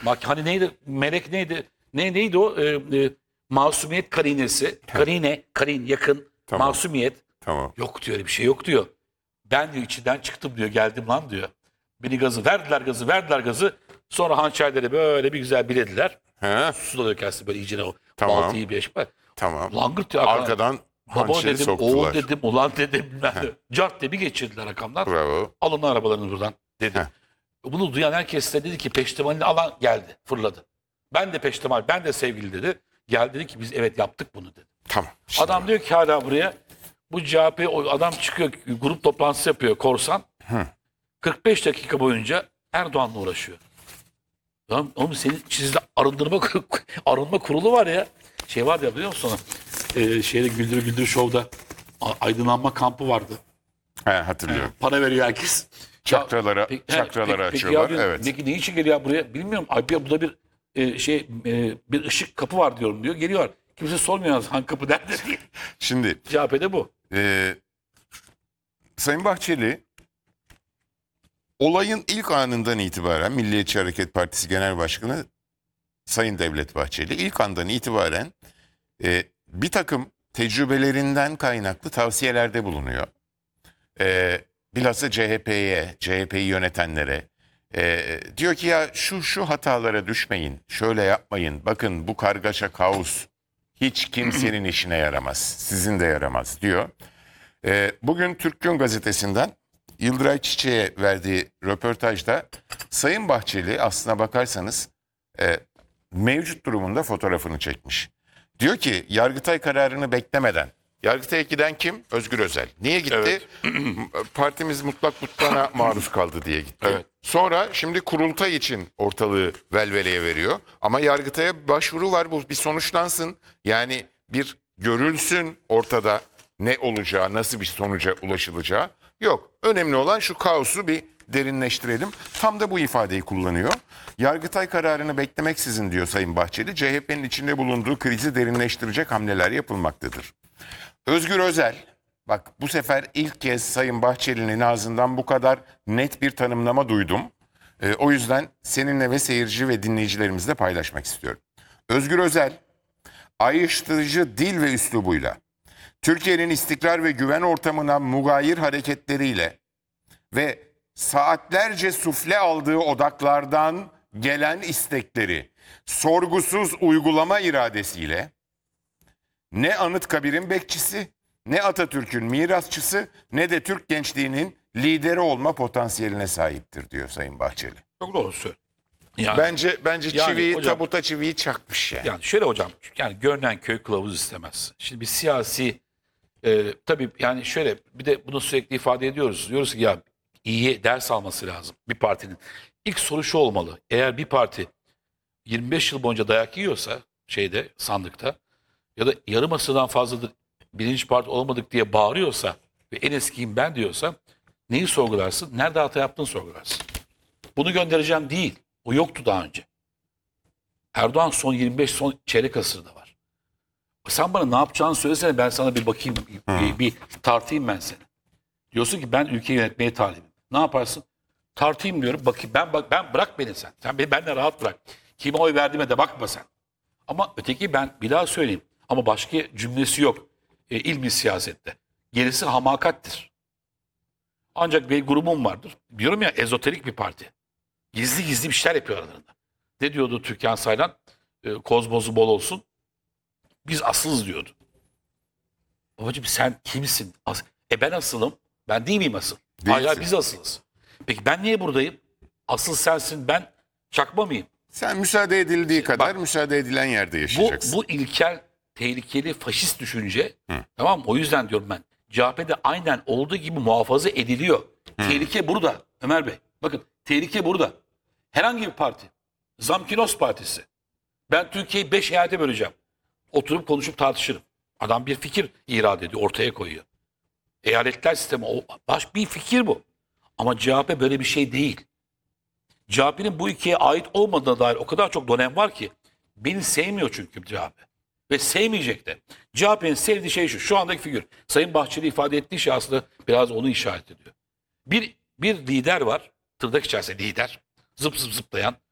Bak hani neydi? Melek neydi? Neydi o? Masumiyet karinesi. Karin yakın. Tamam. Masumiyet. Tamam. Yok diyor, öyle bir şey yok diyor. Ben diyor içinden çıktım diyor, geldim lan diyor. Beni verdiler gazı. Sonra hançerleri böyle bir güzel bilediler. He? Su da dökersin böyle iyicene o Tamam. baltayı bir eşip. Tamam. Langırt diyor. Arkadan Baba hançeri dedim, soktular. oğul dedim, ulan dedim. Cart diye bir geçirdiler rakamlar. Bravo. Alın arabalarını buradan dedi. Heh. Bunu duyan herkes de dedi ki peştemalini alan geldi, fırladı. Ben de peştemal, ben de sevgili dedi. Geldi dedi ki biz evet yaptık bunu dedi. Tamam. Şimdi Adam diyor ki hala buraya, bu CHP adam çıkıyor, grup toplantısı yapıyor korsan. 45 dakika boyunca Erdoğan'la uğraşıyor. Tamam, oğlum senin sizde arınma kurulu var ya. Şey var ya, biliyor musun onu? Şeyde Güldür Güldür Show'da aydınlanma kampı vardı. hatırlıyorum. Para veriyor herkes. Çakraları Peki açıyorlar. ya, Evet. peki ne için geliyor buraya? Bilmiyorum. Abi burada bir bir ışık kapı var diyorum diyor. Geliyor. Kimse sormuyor hangi kapı nerede diye. Şimdi CHP'de bu. Sayın Bahçeli olayın ilk anından itibaren Milliyetçi Hareket Partisi Genel Başkanı Sayın Devlet Bahçeli ilk andan itibaren bir takım tecrübelerinden kaynaklı tavsiyelerde bulunuyor. Bilhassa CHP'yi yönetenlere diyor ki ya şu hatalara düşmeyin, şöyle yapmayın. Bakın bu kargaşa, kaos hiç kimsenin işine yaramaz, sizin de yaramaz diyor. Bugün Türk Gün Gazetesi'nden Yıldıray Çiçek'e verdiği röportajda Sayın Bahçeli aslına bakarsanız mevcut durumunda fotoğrafını çekmiş. Diyor ki Yargıtay kararını beklemeden, Yargıtay'a giden kim? Özgür Özel. Niye gitti? Evet. Partimiz mutlak butlana maruz kaldı diye gitti. Evet. Sonra şimdi kurultay için ortalığı velveleye veriyor. Ama Yargıtay'a başvuru var, bu bir sonuçlansın. Yani bir görülsün ortada ne olacağı, nasıl bir sonuca ulaşılacağı. Yok. Önemli olan şu kaosu bir derinleştirelim. Tam da bu ifadeyi kullanıyor. Yargıtay kararını beklemeksizin diyor Sayın Bahçeli, CHP'nin içinde bulunduğu krizi derinleştirecek hamleler yapılmaktadır. Özgür Özel, bak bu sefer ilk kez Sayın Bahçeli'nin ağzından bu kadar net bir tanımlama duydum. O yüzden seninle ve seyirci ve dinleyicilerimizle paylaşmak istiyorum. Özgür Özel, ayrıştırıcı dil ve üslubuyla, Türkiye'nin istikrar ve güven ortamına mugayir hareketleriyle ve saatlerce sufle aldığı odaklardan gelen istekleri sorgusuz uygulama iradesiyle ne Anıtkabir'in bekçisi, ne Atatürk'ün mirasçısı, ne de Türk gençliğinin lideri olma potansiyeline sahiptir diyor Sayın Bahçeli. Çok doğru söylüyor. Yani, Bence yani çiviyi, hocam, tabuta çiviyi çakmış yani. yani şöyle hocam, yani görünen köy kılavuz istemez. Şimdi bir siyasi tabii yani şöyle, bir de bunu sürekli ifade ediyoruz. Diyoruz ki ya iyi ders alması lazım bir partinin. İlk soru şu olmalı. Eğer bir parti 25 yıl boyunca dayak yiyorsa şeyde, sandıkta ya da yarım asırdan fazladır birinci parti olamadık diye bağırıyorsa ve en eskiyim ben diyorsa neyi sorgularsın? Nerede hata yaptığını sorgularsın. Bunu göndereceğim değil. O yoktu daha önce. Erdoğan son çeyrek asırda var. Sen bana ne yapacağını söylesene, ben sana bir bakayım, bir tartayım ben seni. Diyorsun ki ben ülkeyi yönetmeye talibim. Ne yaparsın? Tartayım diyorum. Bakayım ben bırak beni sen. Sen beni benimle rahat bırak. Kime oy verdiğime de bakma sen. Ama öteki, ben bir daha söyleyeyim. Ama başka cümlesi yok. İlmi siyasette. Gerisi hamakattir. Ancak bir grubum vardır. Diyorum ya, ezoterik bir parti. Gizli gizli bir şeyler yapıyor aralarında. Ne diyordu Türkan Saylan? Kozmozu bol olsun. Biz asılız diyordu. Babacığım sen kimsin? Ben asılım. Ben değil miyim asıl? Değilsin. Hayır, biz asılız. Peki ben niye buradayım? Asıl sensin, ben çakma mıyım? Sen müsaade edildiği kadar müsaade edilen yerde yaşayacaksın. Bu ilkel, tehlikeli, faşist düşünce. Tamam mı? O yüzden diyorum ben. CHP'de aynen olduğu gibi muhafaza ediliyor. Tehlike burada Ömer Bey. Bakın, tehlike burada. Herhangi bir parti. Zamkinos Partisi. Ben Türkiye'yi 5 eyalete böleceğim. Oturup konuşup tartışırım. Adam bir fikir irade ediyor, ortaya koyuyor. Eyaletler sistemi, bir fikir bu. Ama CHP böyle bir şey değil. CHP'nin bu ülkeye ait olmadığına dair o kadar çok dönem var ki, beni sevmiyor çünkü CHP. Ve sevmeyecek de. CHP'nin sevdiği şey şu. Şu andaki figür. Sayın Bahçeli ifade ettiği şey aslında biraz onu işaret ediyor. Bir lider var. Tırnak içerisinde lider. Zıp zıp zıplayan.